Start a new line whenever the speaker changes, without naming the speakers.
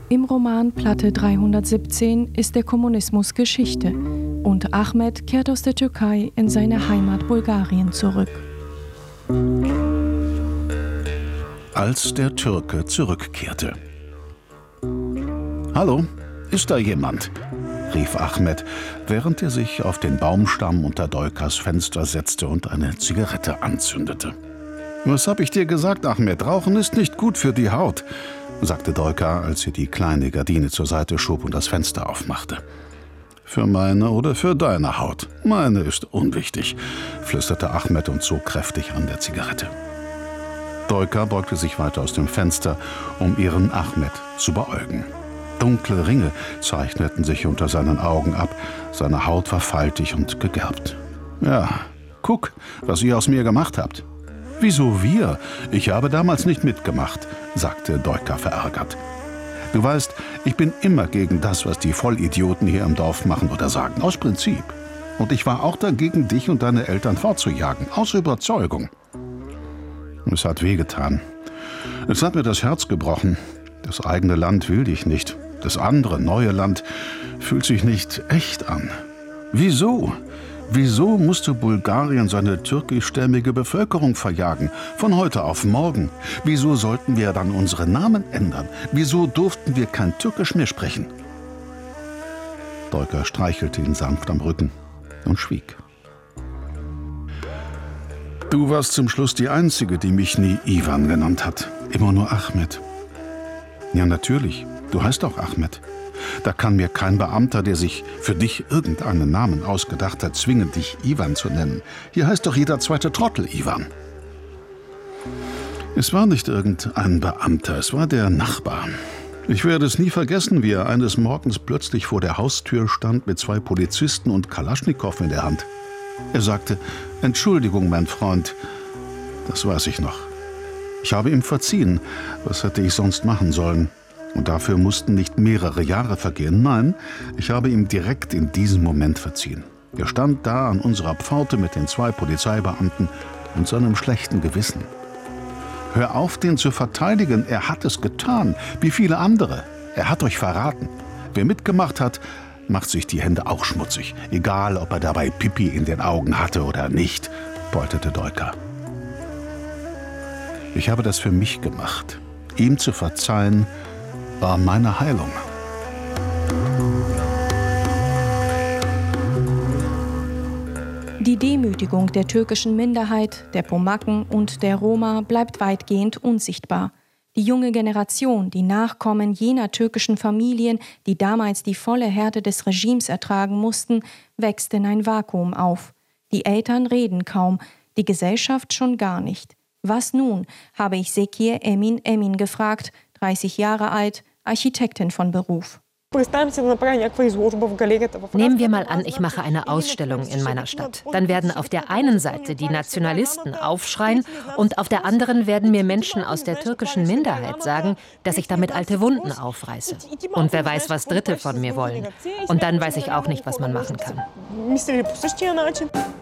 Im Roman Platte 317 ist der Kommunismus Geschichte und Ahmet kehrt aus der Türkei in seine Heimat Bulgarien zurück.
Als der Türke zurückkehrte. »Hallo, ist da jemand?« rief Ahmet, während er sich auf den Baumstamm unter Deukas Fenster setzte und eine Zigarette anzündete. »Was hab ich dir gesagt, Ahmet? Rauchen ist nicht gut für die Haut«, sagte Deuka, als sie die kleine Gardine zur Seite schob und das Fenster aufmachte. »Für meine oder für deine Haut? Meine ist unwichtig«, flüsterte Ahmet und zog kräftig an der Zigarette. Deuka beugte sich weiter aus dem Fenster, um ihren Ahmet zu beäugen. Dunkle Ringe zeichneten sich unter seinen Augen ab, seine Haut war faltig und gegerbt. »Ja, guck, was ihr aus mir gemacht habt.« »Wieso wir? Ich habe damals nicht mitgemacht«, sagte Deuka verärgert. »Du weißt, ich bin immer gegen das, was die Vollidioten hier im Dorf machen oder sagen, aus Prinzip. Und ich war auch dagegen, dich und deine Eltern fortzujagen, aus Überzeugung.« Es hat wehgetan. Es hat mir das Herz gebrochen. Das eigene Land will dich nicht. Das andere, neue Land, fühlt sich nicht echt an. Wieso? Wieso musste Bulgarien seine türkischstämmige Bevölkerung verjagen, von heute auf morgen? Wieso sollten wir dann unsere Namen ändern? Wieso durften wir kein Türkisch mehr sprechen? Deuka streichelte ihn sanft am Rücken und schwieg. »Du warst zum Schluss die Einzige, die mich nie Ivan genannt hat. Immer nur Ahmet.« »Ja, natürlich. Du heißt auch Ahmet. Da kann mir kein Beamter, der sich für dich irgendeinen Namen ausgedacht hat, zwingen, dich Ivan zu nennen. Hier heißt doch jeder zweite Trottel Ivan.« Es war nicht irgendein Beamter, es war der Nachbar. Ich werde es nie vergessen, wie er eines Morgens plötzlich vor der Haustür stand mit 2 Polizisten und Kalaschnikow in der Hand. Er sagte: »Entschuldigung, mein Freund.« Das weiß ich noch. Ich habe ihm verziehen. Was hätte ich sonst machen sollen? Und dafür mussten nicht mehrere Jahre vergehen. Nein, ich habe ihm direkt in diesem Moment verziehen. Er stand da an unserer Pforte mit den 2 Polizeibeamten und seinem schlechten Gewissen. Hör auf, den zu verteidigen. Er hat es getan, wie viele andere. Er hat euch verraten. Wer mitgemacht hat, macht sich die Hände auch schmutzig. Egal, ob er dabei Pipi in den Augen hatte oder nicht, polterte Deuka. Ich habe das für mich gemacht. Ihm zu verzeihen, war meine Heilung.
Die Demütigung der türkischen Minderheit, der Pomaken und der Roma bleibt weitgehend unsichtbar. Die junge Generation, die Nachkommen jener türkischen Familien, die damals die volle Härte des Regimes ertragen mussten, wächst in ein Vakuum auf. Die Eltern reden kaum, die Gesellschaft schon gar nicht. Was nun, habe ich Sekir Emin gefragt, 30 Jahre alt, Architektin von Beruf.
Nehmen wir mal an, ich mache eine Ausstellung in meiner Stadt. Dann werden auf der einen Seite die Nationalisten aufschreien und auf der anderen werden mir Menschen aus der türkischen Minderheit sagen, dass ich damit alte Wunden aufreiße. Und wer weiß, was Dritte von mir wollen. Und dann weiß ich auch nicht, was man machen kann.